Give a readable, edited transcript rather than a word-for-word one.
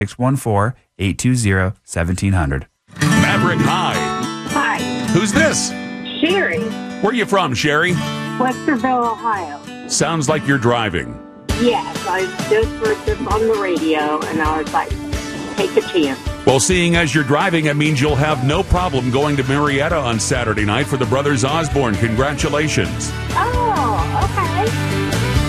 614-820-1700. Maverick High. Hi, Who's this? Sherry, Where are you from, Sherry? Westerville, Ohio. Sounds like you're driving. Yes, I just heard this on the radio, and I was like, take a chance. Well, seeing as you're driving, it means you'll have no problem going to Marietta on Saturday night for the Brothers Osborne. Congratulations. Oh, okay.